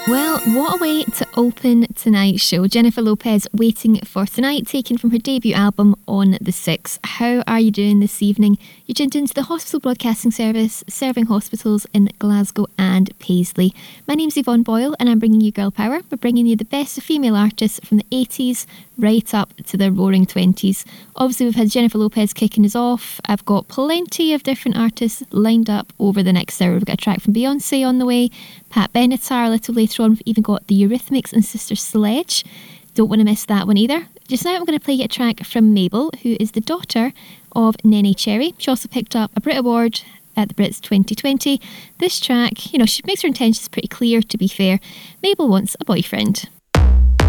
Well, what a way to open tonight's show. Jennifer Lopez, Waiting for Tonight, taken from her debut album On the 6th. How are you doing this evening? You're tuned into the Hospital Broadcasting Service, serving hospitals in Glasgow and Paisley. My name's Yvonne Boyle and I'm bringing you Girl Power. We're bringing you the best of female artists from the 80s right up to the roaring 20s. Obviously, we've had Jennifer Lopez kicking us off. I've got plenty of different artists lined up over the next hour. We've got a track from Beyonce on the way, Pat Benatar a little later on. We've even got the Eurythmics and Sister Sledge. Don't want to miss that one either. Just now I'm going to play you a track from Mabel, who is the daughter of Nene Cherry. She also picked up a Brit Award at the Brits 2020. This track, she makes her intentions pretty clear, to be fair. Mabel wants a boyfriend.